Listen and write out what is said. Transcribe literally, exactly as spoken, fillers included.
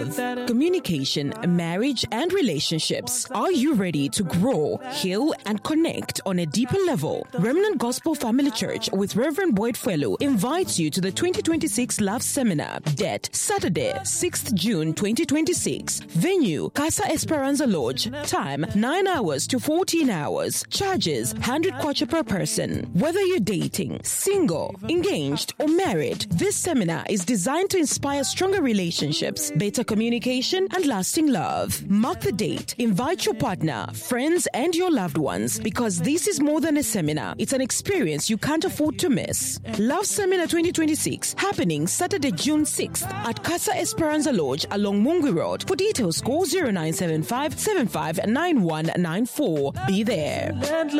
love, communication, marriage, and relationships. Are you ready to grow, heal, and connect on a deeper level? Remnant Gospel Family Church with Reverend Boyd Fellow invites you to the twenty twenty-six Love Seminar. Date, Saturday, sixth June twenty twenty-six. Venue, Casa Esperanza Lodge. Time, nine hours to fourteen hours. Charges, one hundred kwacha per person. Whether you're dating, single, engaged, or married, this seminar is designed to inspire stronger relationships, better communication, and lasting love. Mark the date. Invite your partner, friends, and your loved ones, because this is more than a seminar. It's an experience you can't afford to miss. Love Seminar twenty twenty-six, happening Saturday, June sixth at Casa Esperanza Lodge along Mungu Road. For details, call zero nine seven five seven five nine one nine four. Be there.